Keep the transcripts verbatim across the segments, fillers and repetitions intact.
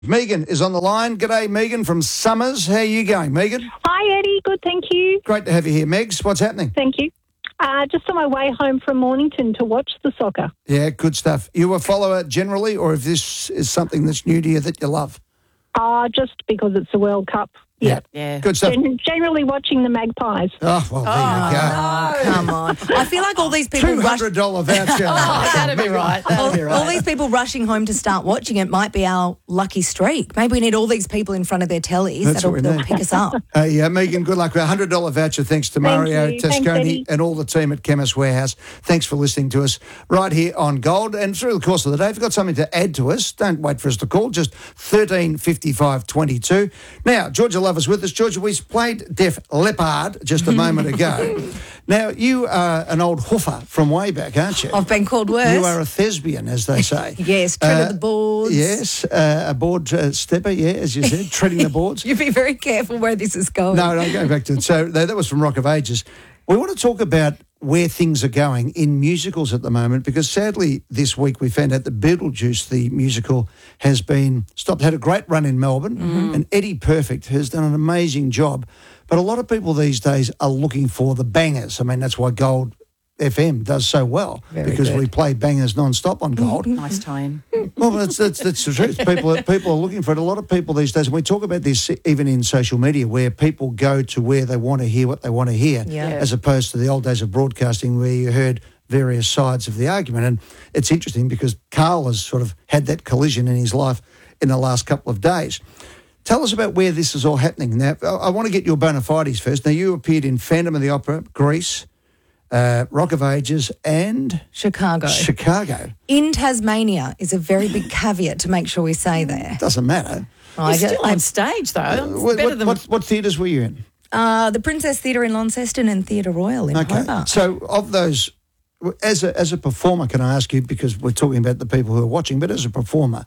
Megan is on the line. G'day, Megan from Summers. How are you going, Megan? Hi, Eddie. Good, thank you. Great to have you here, Megs. What's happening? Thank you. Uh, just on my way home from Mornington to watch the soccer. Yeah, good stuff. You a follower generally, or if this is something that's new to you that you love? Uh, just because it's the World Cup. Yeah. Yeah. Good stuff. Gen- generally watching the Magpies. Oh, well, there you go. Oh, come on. I feel like all these people two rush... hundred dollars voucher. Oh, that'd be right. That'd All, be right. all these people rushing home to start watching it might be our lucky streak. Maybe we need all these people in front of their tellies That's that'll, what we that'll need. pick us up. Uh, yeah, Megan, good luck. A one hundred dollars voucher thanks to Mario you. Thanks, Tasconi Eddie. and all the team at Chemist Warehouse. Thanks for listening to us right here on Gold. And through the course of the day, if you've got something to add to us, don't wait for us to call. Just thirteen fifty-five twenty-two. Now, Georgia Love is with us. Georgia, we played Def Leppard just a moment ago. Now, you are an old hoofer from way back, aren't you? I've been called worse. You are a thespian, as they say. Yes, tread Uh, of the boards. Yes, uh, a board uh, stepper, yeah, as you said, treading the boards. You be very careful where this is going. No, no, going back to it. So that that was from Rock of Ages. We want to talk about where things are going in musicals at the moment, because sadly this week we found out that Beetlejuice, the musical, has been stopped. Had a great run in Melbourne, Mm-hmm. and Eddie Perfect has done an amazing job. But a lot of people these days are looking for the bangers. I mean, that's why Gold F M does so well, Very because good. we play bangers non-stop on Gold. Nice tie-in. Well, that's, that's that's the truth. People are, people are looking for it. A lot of people these days, and we talk about this even in social media, where people go to where they want to hear what they want to hear, Yeah. Yeah. as opposed to the old days of broadcasting where you heard various sides of the argument. And it's interesting because Carl has sort of had that collision in his life in the last couple of days. Tell us about where this is all happening. Now, I I want to get your bona fides first. Now, you appeared in Phantom of the Opera, Greece, uh, Rock of Ages, and Chicago. Chicago. In Tasmania is a very big caveat to make sure we say there. Doesn't matter. I You're get- still I- on stage, though. It's What, better what, than... what, what theatres were you in? Uh, the Princess Theatre in Launceston and Theatre Royal in Hobart. So of those, as a, as a performer, can I ask you, because we're talking about the people who are watching, but as a performer,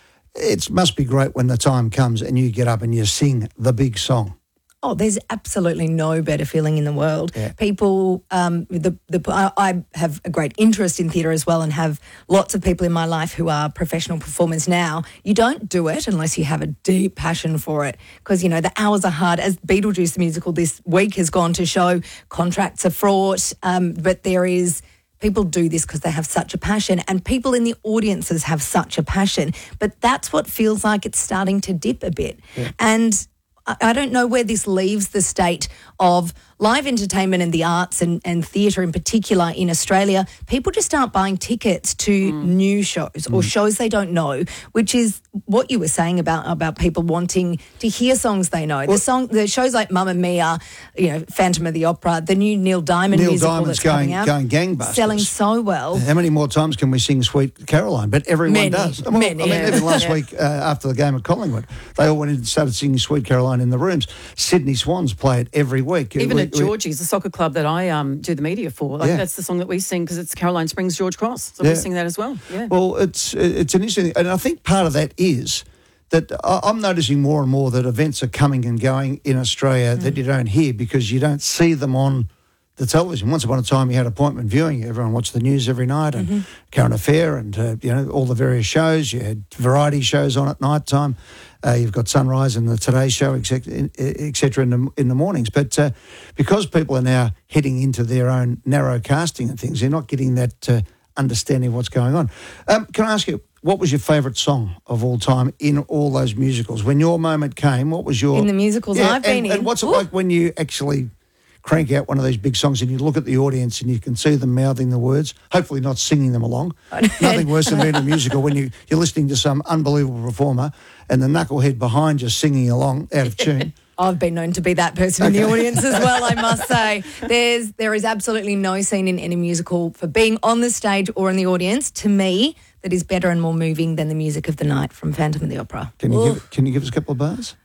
it must be great when the time comes and you get up and you sing the big song. Oh, there's absolutely no better feeling in the world. Yeah. People, um, the the I, I have a great interest in theatre as well, and have lots of people in my life who are professional performers now. You don't do it unless you have a deep passion for it, because you know the hours are hard. As Beetlejuice the musical this week has gone to show, contracts are fraught, um, but there is. People do this because they have such a passion, and people in the audiences have such a passion. But that's what feels like it's starting to dip a bit. Yeah. And I I don't know where this leaves the state of live entertainment and the arts and, and theatre in particular in Australia. People just aren't buying tickets to Mm. new shows or shows they don't know, which is what you were saying about about people wanting to hear songs they know. The song, the shows like Mamma Mia, you know, Phantom of the Opera, the new Neil Diamond Neil musical Diamond's that's coming going out, going gangbusters. selling so well. How many more times can we sing Sweet Caroline? But everyone Many, does. Well, many, I mean, yeah. even last Yeah. week uh, after the game at Collingwood, they all went in and started singing Sweet Caroline in the rooms. Sydney Swans play it every week. Even We- at we- Georgie's, the soccer club that I um, do the media for, like Yeah. that's the song that we sing because it's Caroline Springs George Cross. So Yeah. we sing that as well. Yeah. Well, it's it's an interesting, and I think part of that is that I- I'm noticing more and more that events are coming and going in Australia that you don't hear because you don't see them on the television. Once upon a time, you had appointment viewing. Everyone watched the news every night and Current Affair and uh, you know all the various shows. You had variety shows on at night time. Uh, you've got Sunrise and the Today Show, et cetera, et cetera in the in the mornings. But uh, because people are now heading into their own narrow casting and things, they're not getting that uh, understanding of what's going on. Um, can I ask you, what was your favourite song of all time in all those musicals? When your moment came, what was your... In the musicals I've and, been in. And what's it Ooh. like when you actually crank out one of these big songs and you look at the audience and you can see them mouthing the words, hopefully not singing them along. Nothing worse than being in a musical when you, you're listening to some unbelievable performer and the knucklehead behind you singing along out of tune. I've been known to be that person in the audience as well, I must say. There's there is absolutely no scene in any musical for being on the stage or in the audience, to me, that is better and more moving than the music of the night from Phantom of the Opera. Can you, Ooh. give, can you give us a couple of bars?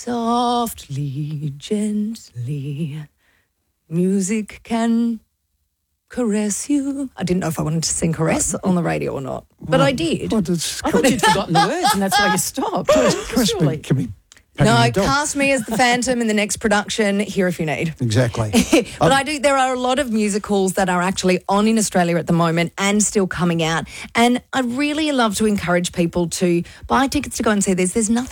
Softly, gently, music can caress you. I didn't know if I wanted to sing caress on the radio or not, but I did. What, it's, I thought you'd forgotten the words and that's why you stopped. caress me, Surely. can be patting No, the dog. cast me as the Phantom in the next production. Here if you need. Exactly. But I do. There are a lot of musicals that are actually on in Australia at the moment and still coming out. And I really love to encourage people to buy tickets to go and see these. There's nothing